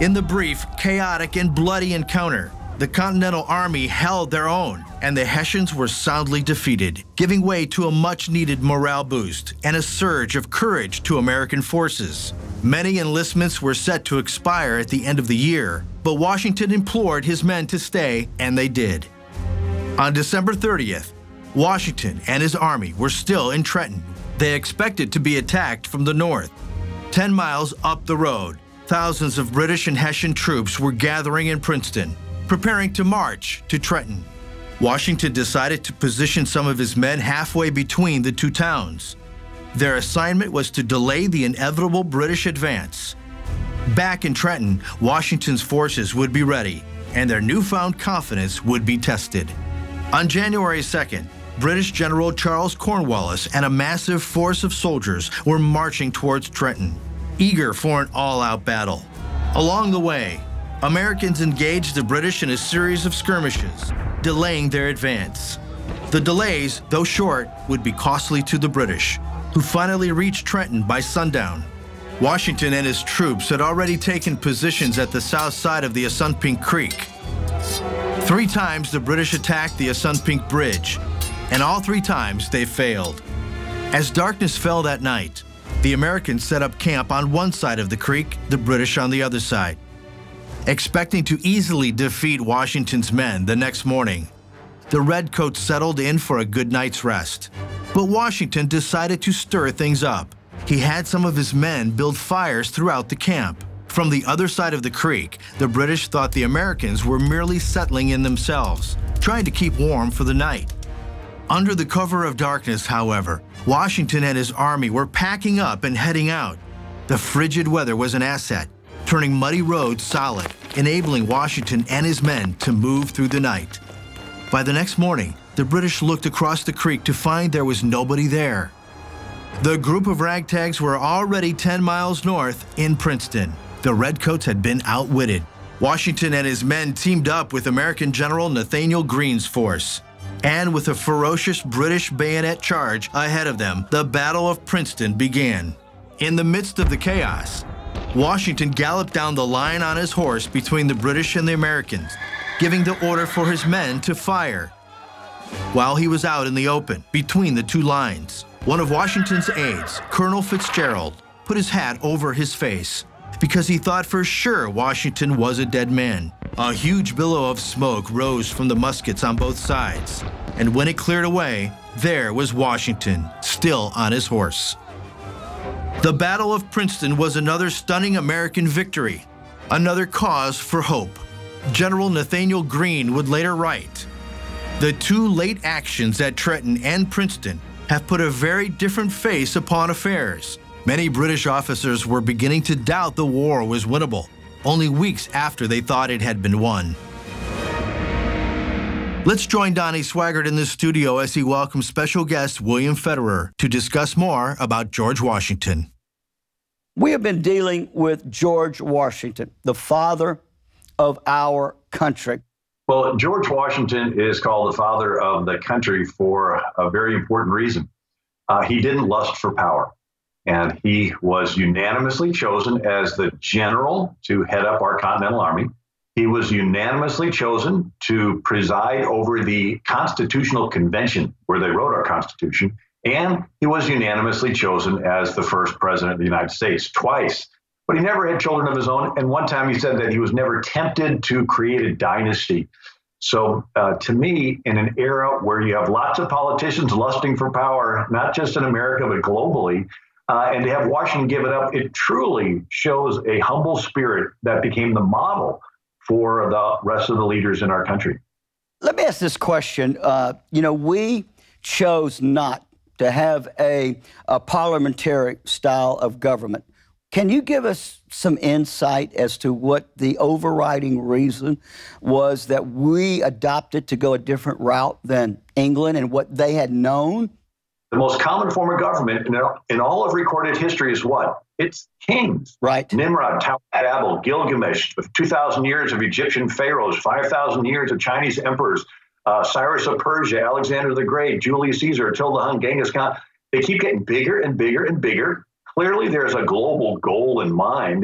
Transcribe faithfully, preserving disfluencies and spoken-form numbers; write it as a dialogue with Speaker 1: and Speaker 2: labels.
Speaker 1: In the brief, chaotic, and bloody encounter, the Continental Army held their own, and the Hessians were soundly defeated, giving way to a much-needed morale boost and a surge of courage to American forces. Many enlistments were set to expire at the end of the year, but Washington implored his men to stay, and they did. On December thirtieth, Washington and his army were still in Trenton. They expected to be attacked from the north. Ten miles up the road, thousands of British and Hessian troops were gathering in Princeton, preparing to march to Trenton. Washington decided to position some of his men halfway between the two towns. Their assignment was to delay the inevitable British advance. Back in Trenton, Washington's forces would be ready, and their newfound confidence would be tested. On January second, British General Charles Cornwallis and a massive force of soldiers were marching towards Trenton, eager for an all-out battle. Along the way, Americans engaged the British in a series of skirmishes, delaying their advance. The delays, though short, would be costly to the British, who finally reached Trenton by sundown. Washington and his troops had already taken positions at the south side of the Assunpink Creek. Three times the British attacked the Assunpink Bridge, and all three times they failed. As darkness fell that night, the Americans set up camp on one side of the creek, the British on the other side, expecting to easily defeat Washington's men the next morning. The Redcoats settled in for a good night's rest. But Washington decided to stir things up. He had some of his men build fires throughout the camp. From the other side of the creek, the British thought the Americans were merely settling in themselves, trying to keep warm for the night. Under the cover of darkness, however, Washington and his army were packing up and heading out. The frigid weather was an asset, turning muddy roads solid, enabling Washington and his men to move through the night. By the next morning, the British looked across the creek to find there was nobody there. The group of ragtags were already ten miles north in Princeton. The Redcoats had been outwitted. Washington and his men teamed up with American General Nathaniel Greene's force. And with a ferocious British bayonet charge ahead of them, the Battle of Princeton began. In the midst of the chaos, Washington galloped down the line on his horse between the British and the Americans, giving the order for his men to fire. While he was out in the open, between the two lines, one of Washington's aides, Colonel Fitzgerald, put his hat over his face because he thought for sure Washington was a dead man. A huge billow of smoke rose from the muskets on both sides, and when it cleared away, there was Washington, still on his horse. The Battle of Princeton was another stunning American victory, another cause for hope. General Nathaniel Greene would later write, "The two late actions at Trenton and Princeton have put a very different face upon affairs." Many British officers were beginning to doubt the war was winnable, only weeks after they thought it had been won. Let's join Donnie Swaggart in the studio as he welcomes special guest William Federer to discuss more about George Washington.
Speaker 2: We have been dealing with George Washington, the father of our country.
Speaker 3: Well, George Washington is called the father of the country for a very important reason. Uh, he didn't lust for power, and he was unanimously chosen as the general to head up our Continental Army. He was unanimously chosen to preside over the Constitutional Convention, where they wrote our Constitution, and he was unanimously chosen as the first president of the United States twice. But he never had children of his own, and one time he said that he was never tempted to create a dynasty. So uh, to me, in an era where you have lots of politicians lusting for power, not just in America, but globally, uh, and to have Washington give it up, it truly shows a humble spirit that became the model for the rest of the leaders in our country.
Speaker 2: Let me ask this question. Uh, you know, we chose not to have a, a parliamentary style of government. Can you give us some insight as to what the overriding reason was that we adopted to go a different route than England and what they had known?
Speaker 3: The most common form of government in, in all of recorded history is what? It's kings.
Speaker 2: Right.
Speaker 3: Nimrod, Tower of Babel, Gilgamesh, with two thousand years of Egyptian pharaohs, five thousand years of Chinese emperors, uh, Cyrus of Persia, Alexander the Great, Julius Caesar, Attila the Hun, Genghis Khan. They keep getting bigger and bigger and bigger. Clearly, there's a global goal in mind.